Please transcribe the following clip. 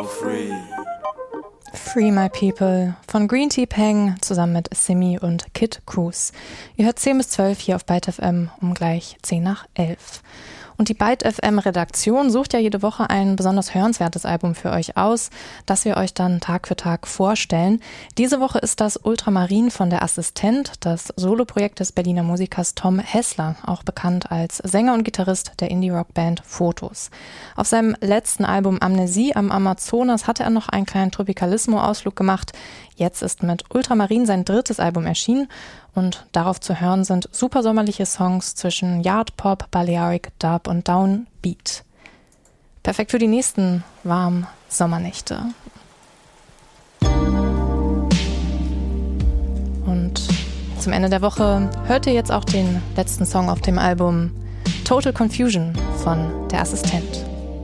Free My People von Green Tea Peng zusammen mit Simi und Kid Cruz. Ihr hört 10 bis 12 hier auf Byte FM um gleich 10 nach 11. Und die Byte FM Redaktion sucht ja jede Woche ein besonders hörenswertes Album für euch aus, das wir euch dann Tag für Tag vorstellen. Diese Woche ist das Ultramarin von Der Assistent, das Soloprojekt des Berliner Musikers Tom Hessler, auch bekannt als Sänger und Gitarrist der Indie-Rock-Band Fotos. Auf seinem letzten Album Amnesie am Amazonas hatte er noch einen kleinen Tropicalismo-Ausflug gemacht. Jetzt ist mit Ultramarin sein drittes Album erschienen und darauf zu hören sind super sommerliche Songs zwischen Yard-Pop, Balearic, Dub und Downbeat. Perfekt für die nächsten warmen Sommernächte. Und zum Ende der Woche hört ihr jetzt auch den letzten Song auf dem Album Total Confusion von Der Assistent.